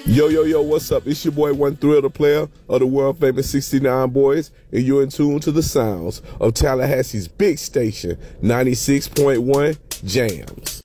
Yo, yo, yo, what's up? It's your boy, One Thrill, the player of the world famous 69 Boys, and you're in tune to the sounds of Tallahassee's big station, 96.1 Jams.